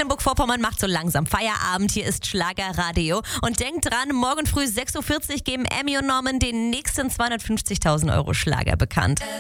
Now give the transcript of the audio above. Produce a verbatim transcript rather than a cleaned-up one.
Mecklenburg-Vorpommern macht so langsam Feierabend. Hier ist Schlagerradio. Und denkt dran, morgen früh sechs Uhr vierzig geben Emmy und Norman den nächsten zweihundertfünfzigtausend Euro Schlager bekannt.